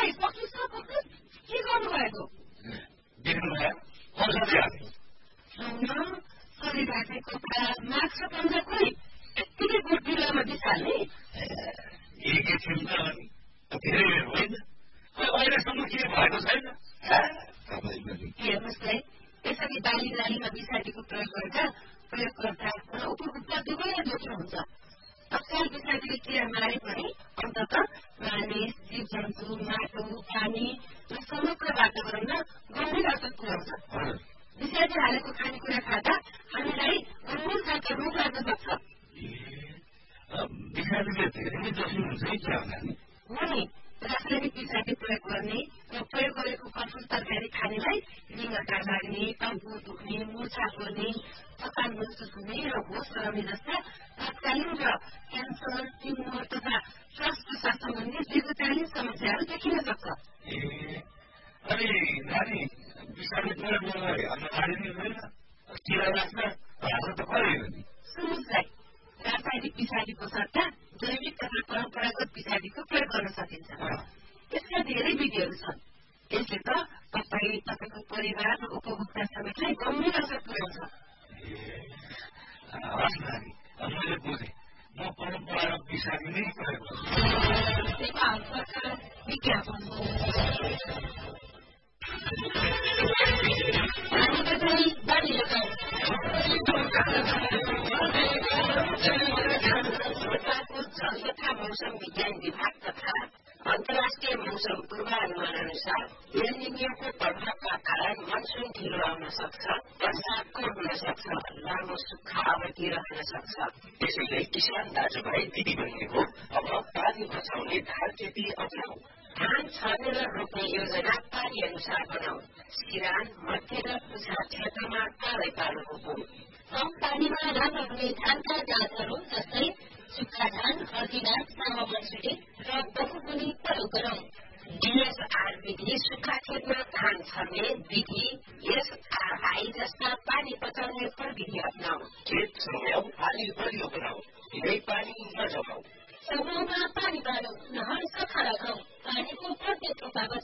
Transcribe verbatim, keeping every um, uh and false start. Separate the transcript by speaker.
Speaker 1: पक्की छ पक्की के गर्नुभएको
Speaker 2: देख्नुभयो औषधि हाल्नु
Speaker 1: शरीरको कपडा मास्क पन्जा खोइ यत्तिकै गोठबिरुवामा बिसाल्ने
Speaker 2: एकैछिन त धेरै होइन अहिलेसम्म के भएको छैन
Speaker 1: हेर्नुहोस् है यसरी बाली बालीमा विषादीको प्रयोग गर्दा प्रयोगकर्ता र उपभोक्ता दुवैलाई जोखिम हुन्छ तत्काल विषादीले किरा मारे पनि अन्तत मानिस जीव जन्तु माटो पानी र समग्र वातावरणमा गम्भीर असर पुर्याउँछ विषादी हालेको खानेकुरा खाँदा हामीलाई गम्भीर खालका रोग लाग्न सक्छ
Speaker 2: विषादीले धेरै नै जोखिम हुन्छ है क्या
Speaker 1: हो नि रासायनिक विषादी प्रयोग गर्ने र प्रयोग गरेको कठोर तरकारी खानेलाई लिङ्गटा लाग्ने टाउको दुख्ने मुर्छा पर्ने थकान महसुस हुने र होस हराउने जस्ता तात्कालीन र क्यान्सर ट्युमर तथा श्वास प्रश्वास सम्बन्धी दीर्घकालीन समस्याहरू देखिन सक्छ
Speaker 2: अनि नानी विषादी प्रयोग गर्दा हाम्रो बारी नै होइन किरा लाग्छ हाम्रो त परेन नि
Speaker 1: सुन्नुहोस् रासायनिक विषादीको सट्टा जैविक तथा परम्परागत विषादीको प्रयोग गर्न सकिन्छ यसका धेरै विधिहरू छन् यसले त तपाईँ तपाईँको परिवार र उपभोक्ता समेतलाई गम्भीर असर पुर्याउँछ
Speaker 2: मैले बुझेँ म परम्परागत विषादी नै प्रयोग
Speaker 1: गर्छु विज्ञापन जल तथा मौसम विज्ञान विभाग तथा अन्तर्राष्ट्रिय मौसम पूर्वानुमान अनुसार एलनिनियोको प्रभावका कारण मनसुन ढिलो आउन सक्छ वर्षा कम हुन सक्छ लामो सुक्खा अवधि रहन सक्छ
Speaker 2: त्यसैले किसान दाजुभाइ दिदीबहिनीको अब पानी बचाउने धान खेती अपनाऊ
Speaker 1: धान छर्ने र रोप्ने योजना पानी अनुसार बनाऊ सिरान मध्य र पुछा क्षेत्रमा कालै पालो रोपौँ कम पानीमा राम्रो हुने धानका जातहरू जस्तै सुक्खा धान हर्दी धान सामा मन्सुरी र बहुमुनी प्रयोग गरौं डीएसआर विधि सुक्खा खेतमा धान छर्ने विधि एसआरआई जस्ता पानी बचाउने प्रविधि अपनाऊ
Speaker 2: खेत समयौ पानी बलियो बनाऊ धेरै पानी नजमाऊ
Speaker 1: समूहमा पानी बाँडौं नहर सफा राखौं पानीको प्रत्येक टोपा